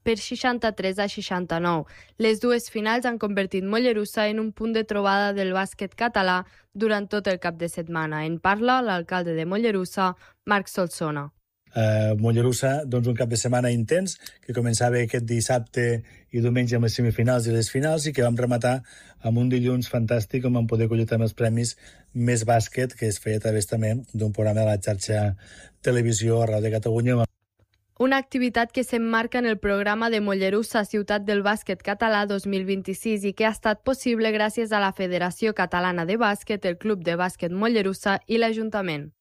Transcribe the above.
per 63-69. Les dues finals han convertit Mollerussa en un punt de trobada del bàsquet català durant tot el cap de setmana. En parla l'alcalde de Mollerussa, Marc Solsona. Mollerussa, doncs un cap de setmana intens que començava aquest dissabte i diumenge amb les semifinals i les finals i que vam rematar amb un dilluns fantàstic on vam poder collir també els premis Més Bàsquet, que es feia a través també d'un programa de la xarxa Televisió Arreu de Catalunya. Una activitat que s'emmarca en el programa de Mollerussa, Ciutat del Bàsquet Català 2026 i que ha estat possible gràcies a la Federació Catalana de Bàsquet, el Club de Bàsquet Mollerussa i l'Ajuntament.